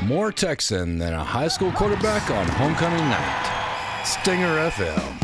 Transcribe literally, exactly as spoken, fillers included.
More Texan than a high school quarterback on homecoming night. Stinger F M.